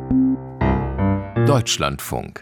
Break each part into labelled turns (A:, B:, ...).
A: Deutschlandfunk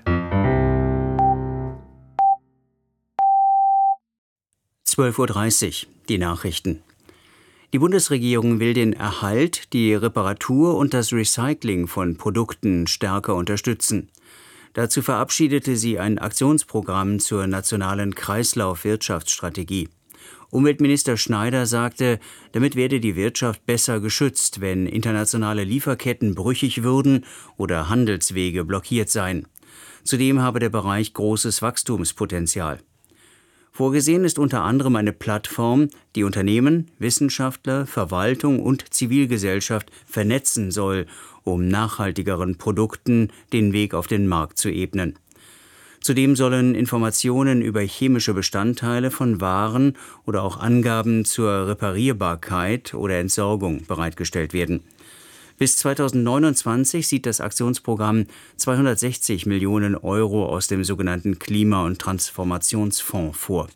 B: 12:30 Uhr, die Nachrichten. Die Bundesregierung will den Erhalt, die Reparatur und das Recycling von Produkten stärker unterstützen. Dazu verabschiedete sie ein Aktionsprogramm zur nationalen Kreislaufwirtschaftsstrategie. Umweltminister Schneider sagte, damit werde die Wirtschaft besser geschützt, wenn internationale Lieferketten brüchig würden oder Handelswege blockiert seien. Zudem habe der Bereich großes Wachstumspotenzial. Vorgesehen ist unter anderem eine Plattform, die Unternehmen, Wissenschaftler, Verwaltung und Zivilgesellschaft vernetzen soll, um nachhaltigeren Produkten den Weg auf den Markt zu ebnen. Zudem sollen Informationen über chemische Bestandteile von Waren oder auch Angaben zur Reparierbarkeit oder Entsorgung bereitgestellt werden. Bis 2029 sieht das Aktionsprogramm 260 Millionen Euro aus dem sogenannten Klima- und Transformationsfonds vor.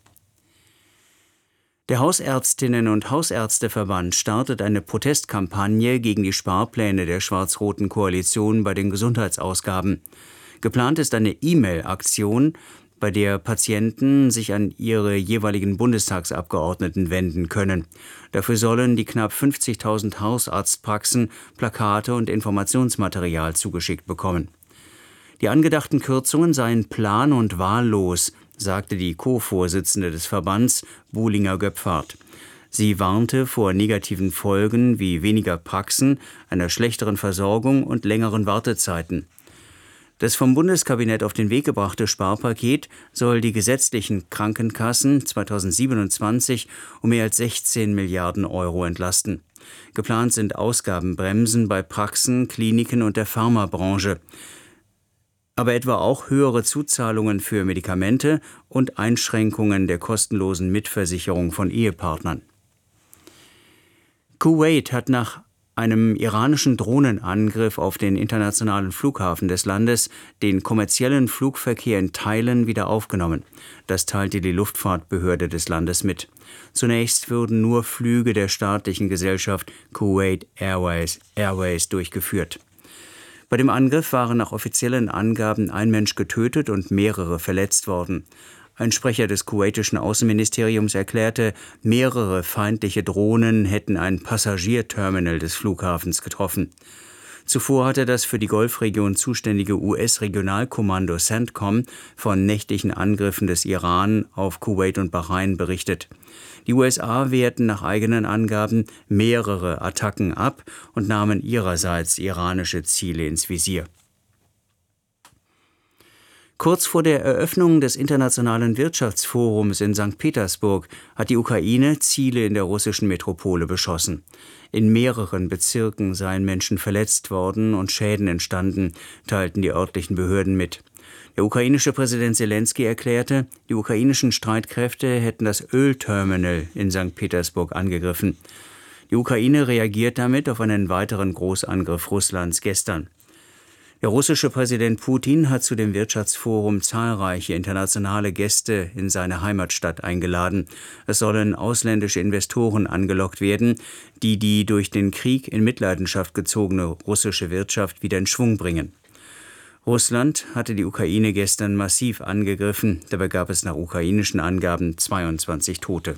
B: Der Hausärztinnen- und Hausärzteverband startet eine Protestkampagne gegen die Sparpläne der schwarz-roten Koalition bei den Gesundheitsausgaben. Geplant ist eine E-Mail-Aktion, bei der Patienten sich an ihre jeweiligen Bundestagsabgeordneten wenden können. Dafür sollen die knapp 50.000 Hausarztpraxen Plakate und Informationsmaterial zugeschickt bekommen. Die angedachten Kürzungen seien plan- und wahllos, sagte die Co-Vorsitzende des Verbands, Buhlinger-Göpfhardt. Sie warnte vor negativen Folgen wie weniger Praxen, einer schlechteren Versorgung und längeren Wartezeiten. Das vom Bundeskabinett auf den Weg gebrachte Sparpaket soll die gesetzlichen Krankenkassen 2027 um mehr als 16 Milliarden Euro entlasten. Geplant sind Ausgabenbremsen bei Praxen, Kliniken und der Pharmabranche, aber etwa auch höhere Zuzahlungen für Medikamente und Einschränkungen der kostenlosen Mitversicherung von Ehepartnern. Kuwait hat nach einem iranischen Drohnenangriff auf den internationalen Flughafen des Landes den kommerziellen Flugverkehr in Teilen wieder aufgenommen. Das teilte die Luftfahrtbehörde des Landes mit. Zunächst würden nur Flüge der staatlichen Gesellschaft Kuwait Airways durchgeführt. Bei dem Angriff waren nach offiziellen Angaben ein Mensch getötet und mehrere verletzt worden. Ein Sprecher des kuwaitischen Außenministeriums erklärte, mehrere feindliche Drohnen hätten ein Passagierterminal des Flughafens getroffen. Zuvor hatte das für die Golfregion zuständige US-Regionalkommando CENTCOM von nächtlichen Angriffen des Iran auf Kuwait und Bahrain berichtet. Die USA wehrten nach eigenen Angaben mehrere Attacken ab und nahmen ihrerseits iranische Ziele ins Visier. Kurz vor der Eröffnung des Internationalen Wirtschaftsforums in St. Petersburg hat die Ukraine Ziele in der russischen Metropole beschossen. In mehreren Bezirken seien Menschen verletzt worden und Schäden entstanden, teilten die örtlichen Behörden mit. Der ukrainische Präsident Selenskyj erklärte, die ukrainischen Streitkräfte hätten das Ölterminal in St. Petersburg angegriffen. Die Ukraine reagiert damit auf einen weiteren Großangriff Russlands gestern. Der russische Präsident Putin hat zu dem Wirtschaftsforum zahlreiche internationale Gäste in seine Heimatstadt eingeladen. Es sollen ausländische Investoren angelockt werden, die durch den Krieg in Mitleidenschaft gezogene russische Wirtschaft wieder in Schwung bringen. Russland hatte die Ukraine gestern massiv angegriffen. Dabei gab es nach ukrainischen Angaben 22 Tote.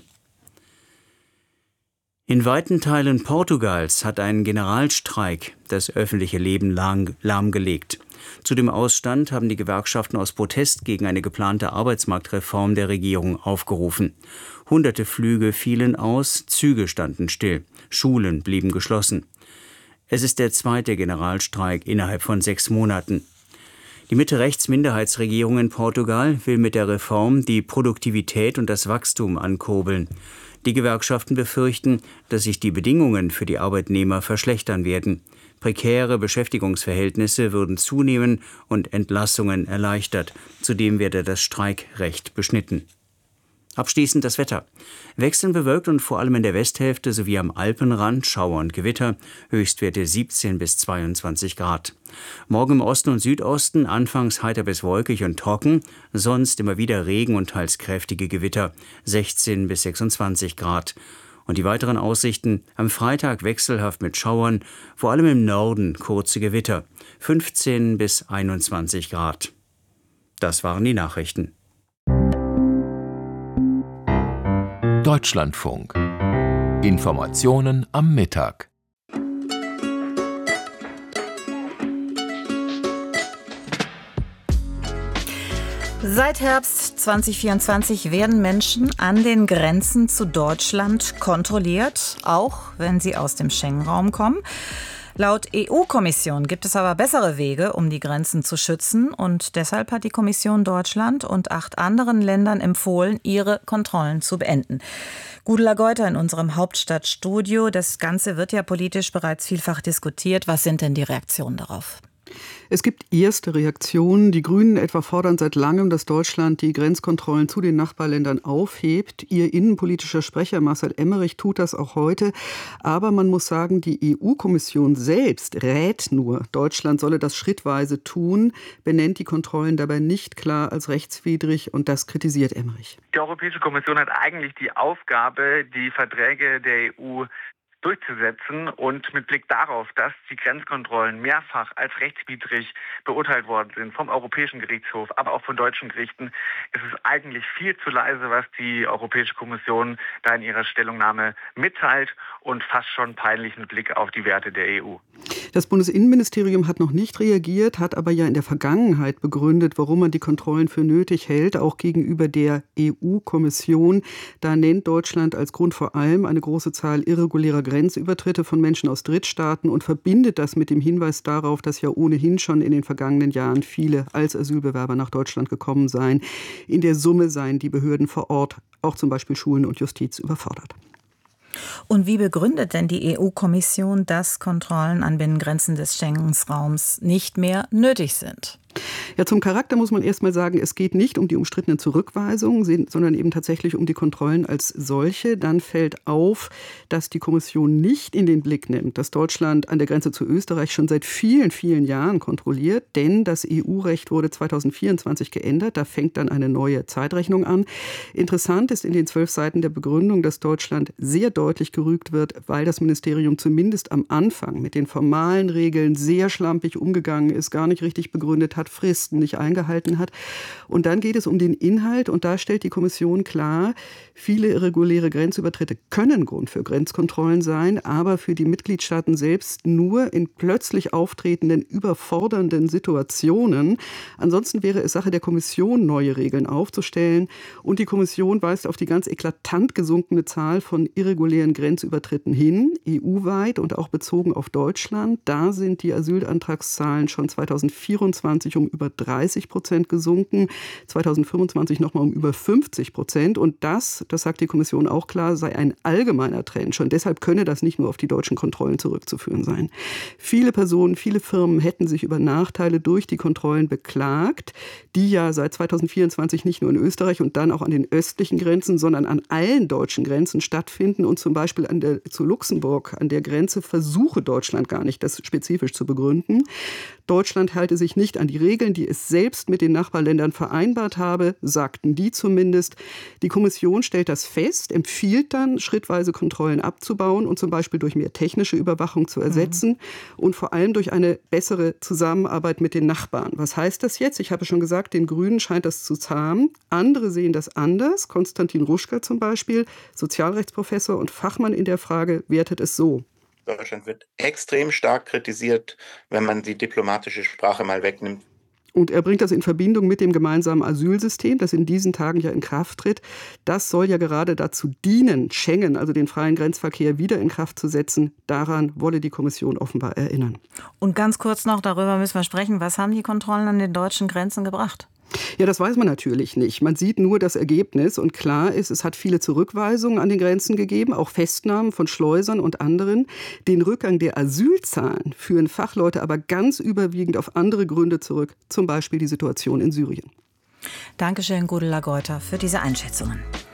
B: In weiten Teilen Portugals hat ein Generalstreik das öffentliche Leben lahmgelegt. Zu dem Ausstand haben die Gewerkschaften aus Protest gegen eine geplante Arbeitsmarktreform der Regierung aufgerufen. Hunderte Flüge fielen aus, Züge standen still, Schulen blieben geschlossen. Es ist der zweite Generalstreik innerhalb von 6 Monaten. Die Mitte-Rechts-Minderheitsregierung in Portugal will mit der Reform die Produktivität und das Wachstum ankurbeln. Die Gewerkschaften befürchten, dass sich die Bedingungen für die Arbeitnehmer verschlechtern werden. Prekäre Beschäftigungsverhältnisse würden zunehmen und Entlassungen erleichtert. Zudem werde das Streikrecht beschnitten. Abschließend das Wetter. Wechselnd bewölkt und vor allem in der Westhälfte sowie am Alpenrand Schauer und Gewitter, Höchstwerte 17 bis 22 Grad. Morgen im Osten und Südosten anfangs heiter bis wolkig und trocken, sonst immer wieder Regen und teils kräftige Gewitter, 16 bis 26 Grad. Und die weiteren Aussichten: am Freitag wechselhaft mit Schauern, vor allem im Norden kurze Gewitter, 15 bis 21 Grad. Das waren die Nachrichten.
A: Deutschlandfunk. Informationen am Mittag.
C: Seit Herbst 2024 werden Menschen an den Grenzen zu Deutschland kontrolliert, auch wenn sie aus dem Schengen-Raum kommen. Laut EU-Kommission gibt es aber bessere Wege, um die Grenzen zu schützen. Und deshalb hat die Kommission Deutschland und 8 anderen Ländern empfohlen, ihre Kontrollen zu beenden. Gudula Geuter in unserem Hauptstadtstudio. Das Ganze wird ja politisch bereits vielfach diskutiert. Was sind denn die Reaktionen darauf?
D: Es gibt erste Reaktionen. Die Grünen etwa fordern seit langem, dass Deutschland die Grenzkontrollen zu den Nachbarländern aufhebt. Ihr innenpolitischer Sprecher Marcel Emmerich tut das auch heute. Aber man muss sagen, die EU-Kommission selbst rät nur, Deutschland solle das schrittweise tun, benennt die Kontrollen dabei nicht klar als rechtswidrig, und das kritisiert Emmerich.
E: Die Europäische Kommission hat eigentlich die Aufgabe, die Verträge der EU durchzusetzen, und mit Blick darauf, dass die Grenzkontrollen mehrfach als rechtswidrig beurteilt worden sind vom Europäischen Gerichtshof, aber auch von deutschen Gerichten, ist es eigentlich viel zu leise, was die Europäische Kommission da in ihrer Stellungnahme mitteilt, und fast schon peinlich mit Blick auf die Werte der EU.
D: Das Bundesinnenministerium hat noch nicht reagiert, hat aber ja in der Vergangenheit begründet, warum man die Kontrollen für nötig hält, auch gegenüber der EU-Kommission. Da nennt Deutschland als Grund vor allem eine große Zahl irregulärer Grenzübertritte von Menschen aus Drittstaaten und verbindet das mit dem Hinweis darauf, dass ja ohnehin schon in den vergangenen Jahren viele als Asylbewerber nach Deutschland gekommen seien. In der Summe seien die Behörden vor Ort, auch zum Beispiel Schulen und Justiz, überfordert.
C: Und wie begründet denn die EU-Kommission, dass Kontrollen an Binnengrenzen des Schengen-Raums nicht mehr nötig sind?
D: Ja, zum Charakter muss man erst mal sagen, es geht nicht um die umstrittenen Zurückweisungen, sondern eben tatsächlich um die Kontrollen als solche. Dann fällt auf, dass die Kommission nicht in den Blick nimmt, dass Deutschland an der Grenze zu Österreich schon seit vielen, vielen Jahren kontrolliert, denn das EU-Recht wurde 2024 geändert. Da fängt dann eine neue Zeitrechnung an. Interessant ist in den 12 Seiten der Begründung, dass Deutschland sehr deutlich gerügt wird, weil das Ministerium zumindest am Anfang mit den formalen Regeln sehr schlampig umgegangen ist, gar nicht richtig begründet hat, Fristen nicht eingehalten hat. Und dann geht es um den Inhalt, und da stellt die Kommission klar, viele irreguläre Grenzübertritte können Grund für Grenzkontrollen sein, aber für die Mitgliedstaaten selbst nur in plötzlich auftretenden, überfordernden Situationen. Ansonsten wäre es Sache der Kommission, neue Regeln aufzustellen. Und die Kommission weist auf die ganz eklatant gesunkene Zahl von irregulären Grenzübertritten hin, EU-weit und auch bezogen auf Deutschland. Da sind die Asylantragszahlen schon 2024 um über 30% gesunken, 2025 nochmal um über 50%. Und das sagt die Kommission auch klar, sei ein allgemeiner Trend. Schon deshalb könne das nicht nur auf die deutschen Kontrollen zurückzuführen sein. Viele Personen, viele Firmen hätten sich über Nachteile durch die Kontrollen beklagt, die ja seit 2024 nicht nur in Österreich und dann auch an den östlichen Grenzen, sondern an allen deutschen Grenzen stattfinden. Und zum Beispiel zu Luxemburg, an der Grenze, versuche Deutschland gar nicht, das spezifisch zu begründen. Deutschland halte sich nicht an die Regeln, die es selbst mit den Nachbarländern vereinbart habe, sagten die zumindest. Die Kommission stellt das fest, empfiehlt dann, schrittweise Kontrollen abzubauen und zum Beispiel durch mehr technische Überwachung zu ersetzen und vor allem durch eine bessere Zusammenarbeit mit den Nachbarn. Was heißt das jetzt? Ich habe schon gesagt, den Grünen scheint das zu zahmen. Andere sehen das anders. Konstantin Ruschka zum Beispiel, Sozialrechtsprofessor und Fachmann in der Frage, wertet es so.
F: Deutschland wird extrem stark kritisiert, wenn man die diplomatische Sprache mal wegnimmt.
D: Und er bringt das in Verbindung mit dem gemeinsamen Asylsystem, das in diesen Tagen ja in Kraft tritt. Das soll ja gerade dazu dienen, Schengen, also den freien Grenzverkehr, wieder in Kraft zu setzen. Daran wolle die Kommission offenbar erinnern.
C: Und ganz kurz noch, darüber müssen wir sprechen, was haben die Kontrollen an den deutschen Grenzen gebracht?
D: Ja, das weiß man natürlich nicht. Man sieht nur das Ergebnis, und klar ist, es hat viele Zurückweisungen an den Grenzen gegeben, auch Festnahmen von Schleusern und anderen. Den Rückgang der Asylzahlen führen Fachleute aber ganz überwiegend auf andere Gründe zurück, zum Beispiel die Situation in Syrien.
C: Dankeschön, Gudula Geuter, für diese Einschätzungen.